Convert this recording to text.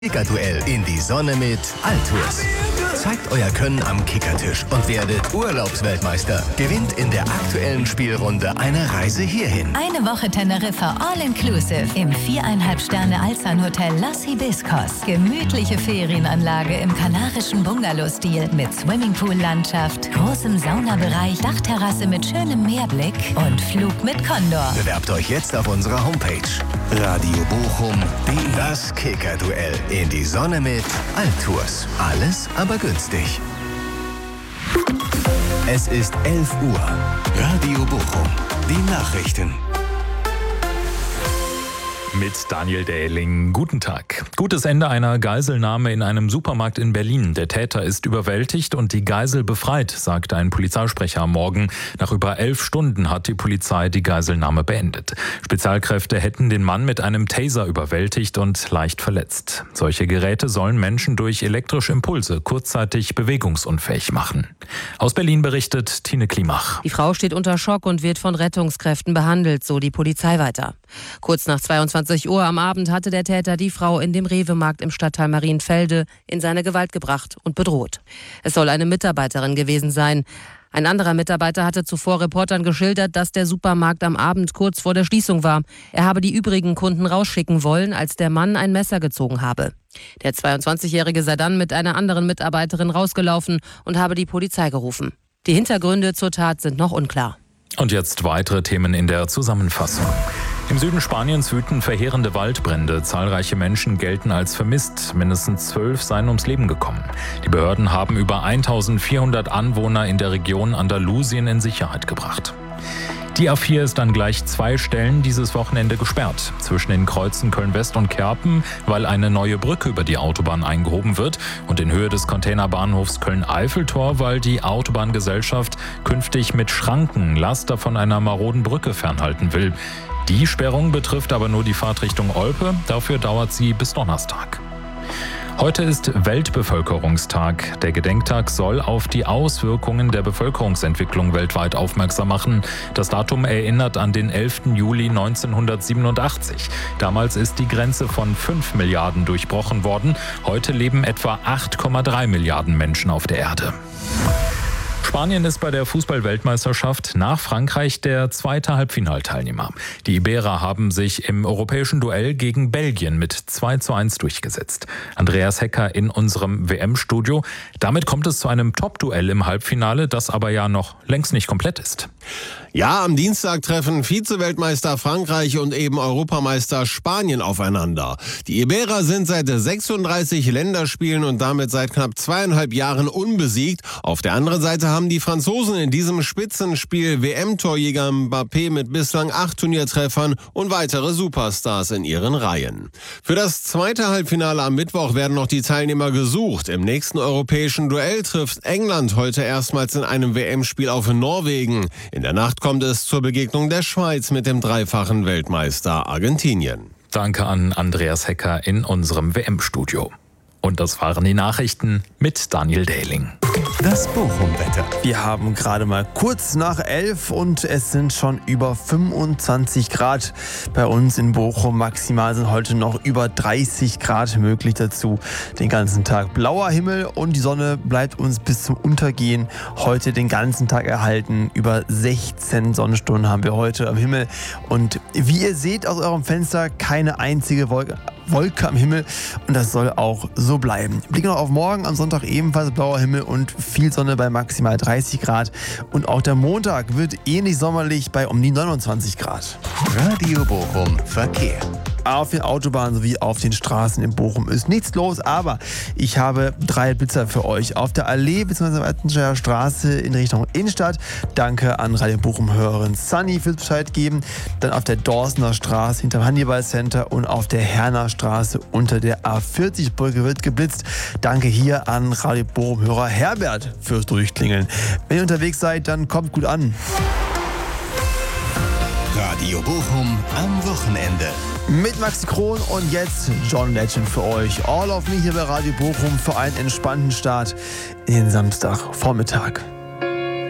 Kickerduell in die Sonne mit Altours. Zeigt euer Können am Kickertisch und werdet Urlaubsweltmeister. Gewinnt in der aktuellen Spielrunde eine Reise hierhin. Eine Woche Teneriffa All-Inclusive im 4,5 Sterne Alzan-Hotel Los Hibiscos. Gemütliche Ferienanlage im kanarischen Bungalow-Stil mit Swimmingpool-Landschaft, großem Saunabereich, Dachterrasse mit schönem Meerblick und Flug mit Condor. Bewerbt euch jetzt auf unserer Homepage radiobochum.de. Das Kickerduell in die Sonne mit Altours. Alles aber günstig. Es ist 11 Uhr. Radio Bochum. Die Nachrichten. Mit Daniel Dähling. Guten Tag. Gutes Ende einer Geiselnahme in einem Supermarkt in Berlin. Der Täter ist überwältigt und die Geisel befreit, sagte ein Polizeisprecher am Morgen. Nach über 11 Stunden hat die Polizei die Geiselnahme beendet. Spezialkräfte hätten den Mann mit einem Taser überwältigt und leicht verletzt. Solche Geräte sollen Menschen durch elektrische Impulse kurzzeitig bewegungsunfähig machen. Aus Berlin berichtet Tine Klimach. Die Frau steht unter Schock und wird von Rettungskräften behandelt, so die Polizei weiter. Kurz nach 22 Uhr am Abend hatte der Täter die Frau in dem Rewe-Markt im Stadtteil Marienfelde in seine Gewalt gebracht und bedroht. Es soll eine Mitarbeiterin gewesen sein. Ein anderer Mitarbeiter hatte zuvor Reportern geschildert, dass der Supermarkt am Abend kurz vor der Schließung war. Er habe die übrigen Kunden rausschicken wollen, als der Mann ein Messer gezogen habe. Der 22-Jährige sei dann mit einer anderen Mitarbeiterin rausgelaufen und habe die Polizei gerufen. Die Hintergründe zur Tat sind noch unklar. Und jetzt weitere Themen in der Zusammenfassung. Im Süden Spaniens wüten verheerende Waldbrände. Zahlreiche Menschen gelten als vermisst. Mindestens 12 seien ums Leben gekommen. Die Behörden haben über 1400 Anwohner in der Region Andalusien in Sicherheit gebracht. Die A4 ist an gleich 2 Stellen dieses Wochenende gesperrt. Zwischen den Kreuzen Köln-West und Kerpen, weil eine neue Brücke über die Autobahn eingehoben wird, und in Höhe des Containerbahnhofs Köln-Eiffeltor, weil die Autobahngesellschaft künftig mit Schranken Laster von einer maroden Brücke fernhalten will. Die Sperrung betrifft aber nur die Fahrtrichtung Olpe. Dafür dauert sie bis Donnerstag. Heute ist Weltbevölkerungstag. Der Gedenktag soll auf die Auswirkungen der Bevölkerungsentwicklung weltweit aufmerksam machen. Das Datum erinnert an den 11. Juli 1987. Damals ist die Grenze von 5 Milliarden durchbrochen worden. Heute leben etwa 8,3 Milliarden Menschen auf der Erde. Spanien ist bei der Fußball-Weltmeisterschaft nach Frankreich der zweite Halbfinalteilnehmer. Die Iberer haben sich im europäischen Duell gegen Belgien mit 2:1 durchgesetzt. Andreas Hecker in unserem WM-Studio. Damit kommt es zu einem Top-Duell im Halbfinale, das aber ja noch längst nicht komplett ist. Ja, am Dienstag treffen Vize-Weltmeister Frankreich und eben Europameister Spanien aufeinander. Die Iberer sind seit 36 Länderspielen und damit seit knapp 2,5 Jahren unbesiegt. Auf der anderen Seite haben die Franzosen in diesem Spitzenspiel WM-Torjäger Mbappé mit bislang 8 Turniertreffern und weitere Superstars in ihren Reihen. Für das zweite Halbfinale am Mittwoch werden noch die Teilnehmer gesucht. Im nächsten europäischen Duell trifft England heute erstmals in einem WM-Spiel auf Norwegen. In der Nacht kommt es zur Begegnung der Schweiz mit dem dreifachen Weltmeister Argentinien. Danke an Andreas Hecker in unserem WM-Studio. Und das waren die Nachrichten mit Daniel Dähling. Das Bochum-Wetter. Wir haben gerade mal kurz nach 11 und es sind schon über 25 Grad bei uns in Bochum. Maximal sind heute noch über 30 Grad möglich dazu. Den ganzen Tag blauer Himmel und die Sonne bleibt uns bis zum Untergehen heute den ganzen Tag erhalten. Über 16 Sonnenstunden haben wir heute am Himmel. Und wie ihr seht aus eurem Fenster, keine einzige Wolke am Himmel und das soll auch so bleiben. Blick noch auf morgen, am Sonntag ebenfalls blauer Himmel und viel Sonne bei maximal 30 Grad. Und auch der Montag wird ähnlich sommerlich bei um die 29 Grad. Radio Bochum Verkehr. Auf den Autobahnen sowie auf den Straßen in Bochum ist nichts los, aber ich habe 3 Blitzer für euch. Auf der Allee bzw. Weitensteiner Straße in Richtung Innenstadt. Danke an Radio Bochum-Hörerin Sunny fürs Bescheid geben. Dann auf der Dorsener Straße hinterm Hannibal Center und auf der Herner Straße unter der A40-Brücke wird geblitzt. Danke hier an Radio Bochum-Hörer Herbert fürs Durchklingeln. Wenn ihr unterwegs seid, dann kommt gut an. Radio Bochum am Wochenende. Mit Maxi Kron und jetzt John Legend für euch. All of Me hier bei Radio Bochum für einen entspannten Start in den Samstagvormittag.